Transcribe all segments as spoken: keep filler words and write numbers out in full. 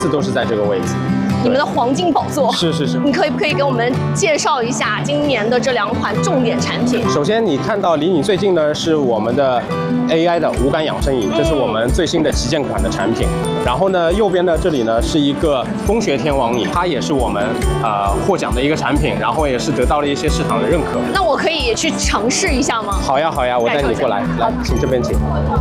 次都是在这个位置。 你们的黄金宝座。 是是是。 你可以不可以给我们介绍一下今年的这两款重点产品？ 首先，你看到离你最近呢是我们的 A I 的无感养生饮，这是我们最新的旗舰款的产品。然后呢，右边的这里呢是一个工学天王饮，它也是我们呃获奖的一个产品，然后也是得到了一些市场的认可。 那我可以去尝试一下吗？ 好呀好呀，我带你过来，来，请这边请。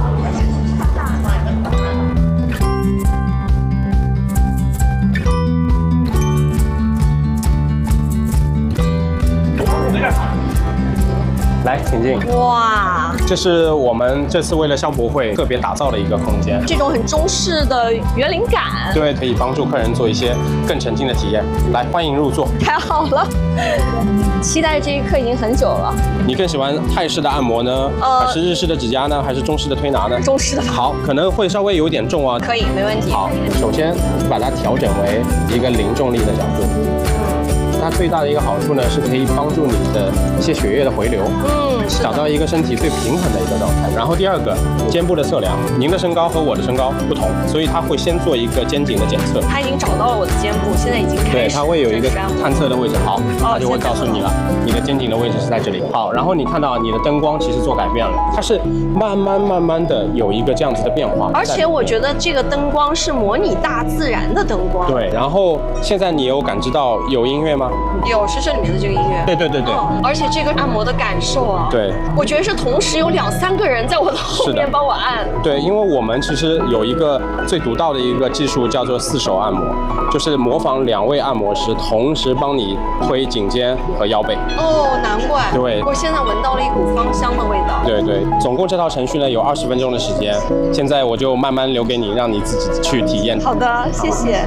来，请进。哇，这是我们这次为了消博会特别打造的一个空间， 这种很中式的园林感， 对，可以帮助客人做一些更沉浸的体验。来，欢迎入座。 太好了，期待这一刻已经很久了。 你更喜欢泰式的按摩呢，呃、还是日式的指甲呢，还是中式的推拿呢？ 中式的。 好，可能会稍微有点重啊。 可以，没问题。 好，首先把它调整为一个零重力的角度。它最大的一个好处呢，是可以帮助你的一些血液的回流，嗯，找到一个身体最平衡的一个状态。然后第二个，肩部的测量，您的身高和我的身高不同，所以它会先做一个肩颈的检测。 它已经找到了我的肩部，现在已经开始。 对，它会有一个探测的位置，好，它就会告诉你了，你的肩颈的位置是在这里。好，然后你看到你的灯光其实做改变了，它是慢慢慢慢的有一个这样子的变化。 而且我觉得这个灯光是模拟大自然的灯光。 对，然后现在你有感知到有音乐吗？ 有，是这里面的这个音乐。 对对对对、 哦。而且这个按摩的感受啊， 对， 我觉得是同时有两三个人在我的后面帮我按。 对，因为我们其实有一个最独到的一个技术叫做四手按摩，就是模仿两位按摩师同时帮你推颈肩和腰背。 哦，难怪。 对， 我现在闻到了一股芳香的味道。 对对，总共这套程序呢有二十分钟的时间，现在我就慢慢留给你，让你自己去体验。 好的，谢谢。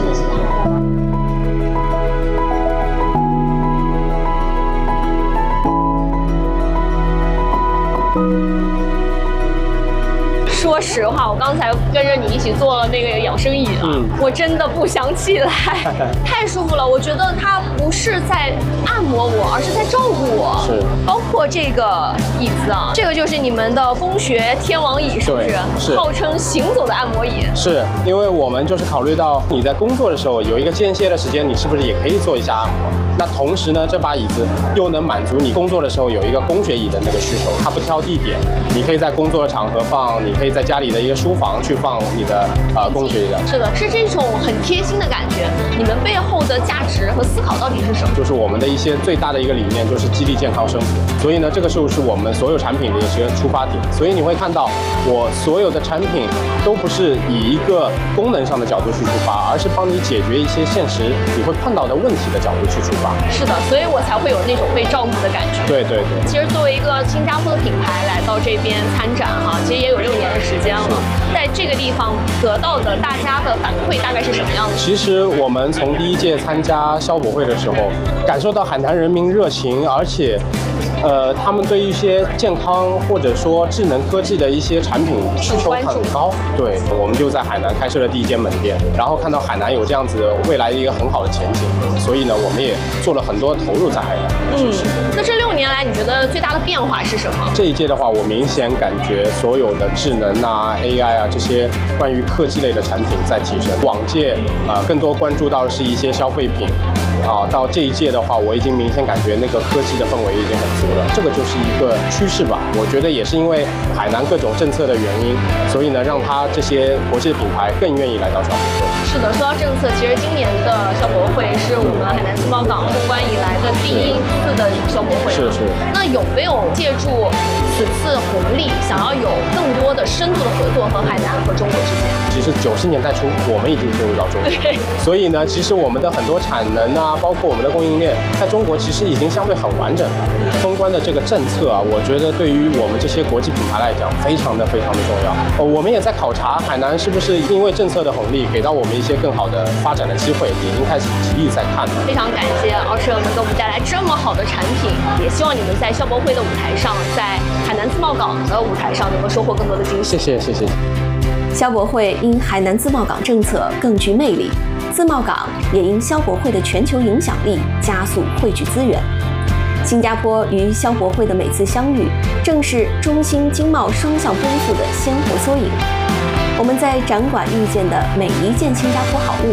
说实话，我刚才跟着你一起做了那个养生椅了，嗯、我真的不想起来，太舒服了。我觉得它不是在按摩我，而是在照顾我。 是， 包括这个椅子啊，这个就是你们的工学天王椅，是不是？ 是， 号称行走的按摩椅。 是，因为我们就是考虑到你在工作的时候有一个间歇的时间，你是不是也可以做一下按摩？那同时呢，这把椅子又能满足你工作的时候有一个工学椅的那个需求，它不挑地点，你可以在工作的场合放，你可以在家里的一个书房去放你的呃工学椅的。 是的，是这种很贴心的感觉。你们背后的价值和思考到底是什么？ 就是我们的一些最大的一个理念就是激励健康生活，所以呢，这个就是我们所有产品的一些出发点。所以你会看到我所有的产品都不是以一个功能上的角度去出发，而是帮你解决一些现实你会碰到的问题的角度去出发。 是的，所以我才会有那种被照顾的感觉。 对对对。 其实作为一个新加坡的品牌来到这边参展哈，其实也有六年的时间了。在这个地方得到的大家的反馈大概是什么样的？ 其实我们从第一届参加消博会的时候，感受到海南人民热情，而且。呃，他们对一些健康或者说智能科技的一些产品需求很高，对，我们就在海南开设了第一间门店，然后看到海南有这样子未来的一个很好的前景，所以呢，我们也做了很多投入在海南。 嗯，那这六年来，你觉得最大的变化是什么？ 这一届的话，我明显感觉所有的智能啊、A I 啊这些关于科技类的产品在提升。往届啊、呃，更多关注到的是一些消费品。啊，到这一届的话，我已经明显感觉那个科技的氛围已经很足了，这个就是一个趋势吧。我觉得也是因为海南各种政策的原因，所以呢，让它这些国际的品牌更愿意来到消博会。 是的，说到政策，其实今年的消博会是我们海南自贸港封关以来的第一次的消博会。 是是。那有没有借助此次红利，想要有更多的深度的合作和海南和中国之间？ 其实九十年代初，我们已经进入到中国， 对， 所以呢，其实我们的很多产能啊。包括我们的供应链，在中国其实已经相对很完整了。封关的这个政策啊，我觉得对于我们这些国际品牌来讲，非常的非常的重要。呃，我们也在考察海南是不是因为政策的红利，给到我们一些更好的发展的机会，已经开始极力在看了。 非常感谢敖摄能给我们带来这么好的产品，也希望你们在消博会的舞台上，在海南自贸港的舞台上，能够收获更多的惊喜。 谢谢谢谢。 消博会因海南自贸港政策更具魅力。自贸港也因消博会的全球影响力加速汇聚资源。新加坡与消博会的每次相遇，正是中新经贸双向丰富的鲜活缩影。我们在展馆遇见的每一件新加坡好物，